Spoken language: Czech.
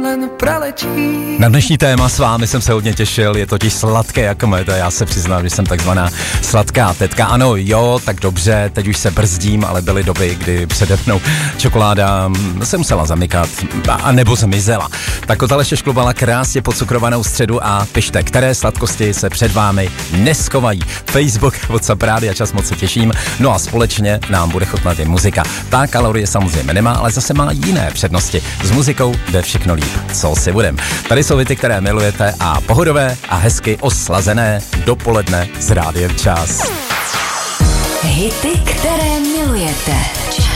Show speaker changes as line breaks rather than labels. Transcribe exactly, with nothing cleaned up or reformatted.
len preletí.
Na dnešní téma s vámi jsem se hodně těšil, je totiž sladké jako med a já se přiznám, že jsem takzvaná sladká tetka. Ano, jo, tak dobře, teď už se brzdím, ale byly doby, kdy přede mnou čokoláda se musela zamykat a nebo zmizela. Tak Aleše Šklubala krásně podcukrovanou středu a pište, které sladkosti se před vámi neskovají. Facebook, WhatsApp, Rádia Čas, moc se těším. No a společně nám bude chutnat i muzika. Ta kalorie samozřejmě nemá, ale zase má jiné přednosti. S muzikou jde všechno líp. Co si budem. Tady jsou hity, které milujete a pohodové a hezky oslazené dopoledne z Rádiem Čas.
Hity, které milujete.